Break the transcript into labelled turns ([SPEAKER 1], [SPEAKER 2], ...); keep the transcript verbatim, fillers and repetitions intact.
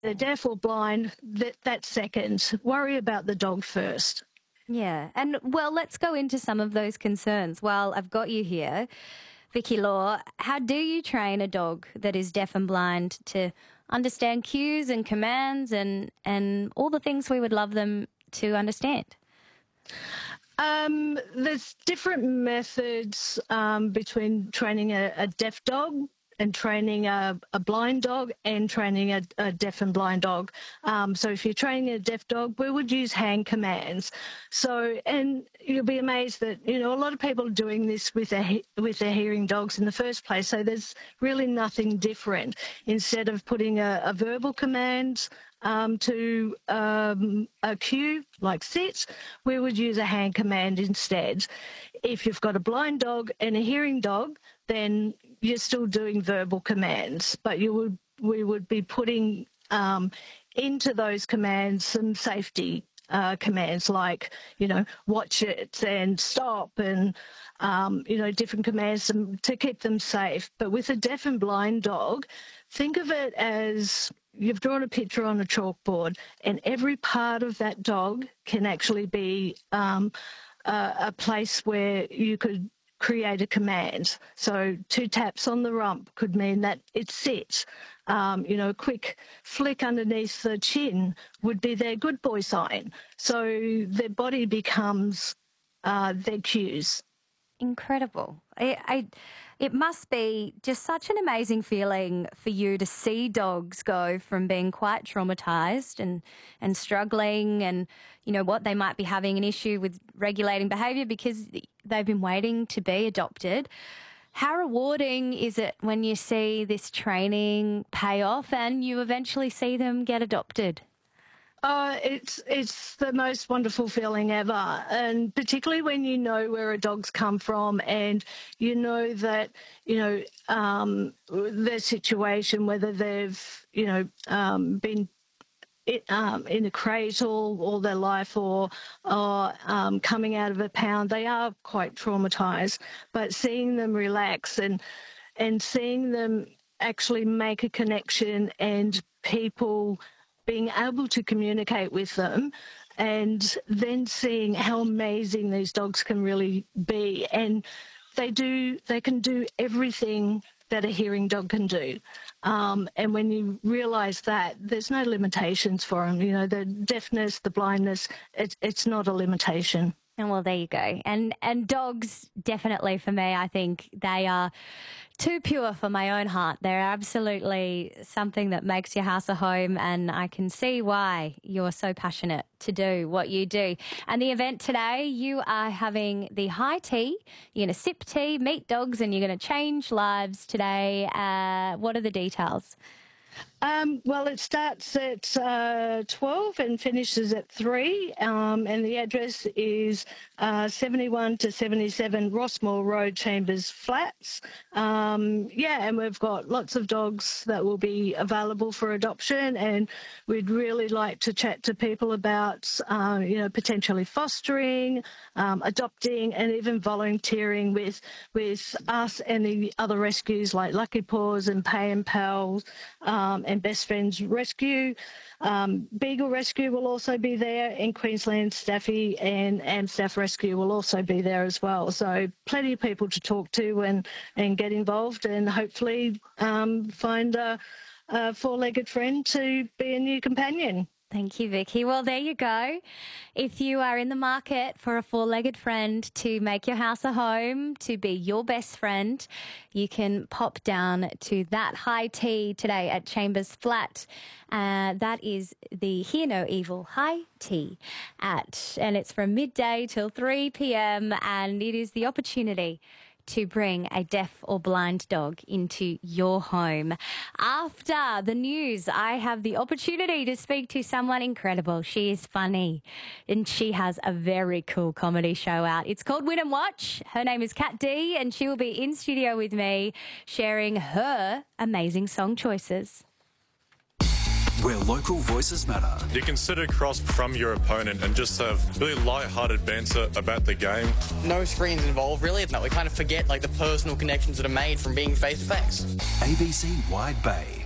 [SPEAKER 1] they're deaf or blind, that, that's second. Worry about the dog first.
[SPEAKER 2] Yeah. And, well, let's go into some of those concerns. Well, I've got you here. Vicky Law, how do you train a dog that is deaf and blind to understand cues and commands and, and all the things we would love them to understand?
[SPEAKER 1] Um, there's different methods um, between training a, a deaf dog and training a, a blind dog and training a, a deaf and blind dog. Um, so if you're training a deaf dog, we would use hand commands. So, and you'll be amazed that, you know, a lot of people are doing this with their, with their hearing dogs in the first place. So there's really nothing different. Instead of putting a, a verbal command um, to um, a cue like sit, we would use a hand command instead. If you've got a blind dog and a hearing dog, then you're still doing verbal commands, but you would we would be putting um, into those commands some safety uh, commands like, you know, watch it and stop and, um, you know, different commands to, to keep them safe. But with a deaf and blind dog, think of it as you've drawn a picture on a chalkboard and every part of that dog can actually be um, a, a place where you could create a command. So two taps on the rump could mean that it sits. Um, you know, a quick flick underneath the chin would be their good boy sign. So their body becomes uh, their cues.
[SPEAKER 2] Incredible. I, I, it must be just such an amazing feeling for you to see dogs go from being quite traumatised and, and struggling and, you know, what they might be having an issue with regulating behaviour because they've been waiting to be adopted. How rewarding is it when you see this training pay off and you eventually see them get adopted?
[SPEAKER 1] Uh, it's it's the most wonderful feeling ever, and particularly when you know where a dog's come from and you know that, you know, um, their situation, whether they've, you know, um, been it, um, in a cradle all their life or, or um, coming out of a pound, they are quite traumatised. But seeing them relax and and seeing them actually make a connection and people being able to communicate with them and then seeing how amazing these dogs can really be. And they do, they can do everything that a hearing dog can do. Um, and when you realise that, there's no limitations for them. You know, the deafness, the blindness, it, it's not a limitation.
[SPEAKER 2] And well, there you go. And and dogs, definitely for me, I think they are too pure for my own heart. They're absolutely something that makes your house a home, and I can see why you're so passionate to do what you do. And the event today, you are having the high tea. You're going to sip tea, meet dogs, and you're going to change lives today. Uh, what are the details?
[SPEAKER 1] Um, well, it starts at uh, twelve and finishes at three, um, and the address is uh, seventy-one to seventy-seven Rossmore Road, Chambers Flats. Um, yeah, and we've got lots of dogs that will be available for adoption, and we'd really like to chat to people about, uh, you know, potentially fostering, um, adopting, and even volunteering with with us and the other rescues like Lucky Paws and Pay and Pals. Um, and Best Friends Rescue. Um, Beagle Rescue will also be there, and Queensland Staffy and Amstaff Rescue will also be there as well. So plenty of people to talk to and, and get involved and hopefully um, find a, a four-legged friend to be a new companion.
[SPEAKER 2] Thank you, Vicky. Well, there you go. If you are in the market for a four-legged friend to make your house a home, to be your best friend, you can pop down to that high tea today at Chambers Flat. Uh, that is the Hear No Evil High Tea at, and it's from midday till three p.m. and it is the opportunity to bring a deaf or blind dog into your home. After the news, I have the opportunity to speak to someone incredible. She is funny and she has a very cool comedy show out. It's called Win and Watch. Her name is Kat D and she will be in studio with me sharing her amazing song choices.
[SPEAKER 3] Where local voices matter.
[SPEAKER 4] You can sit across from your opponent and just have really light-hearted banter about the game.
[SPEAKER 5] No screens involved, really. No, we kind of forget like the personal connections that are made from being face-to-face.
[SPEAKER 3] A B C Wide Bay.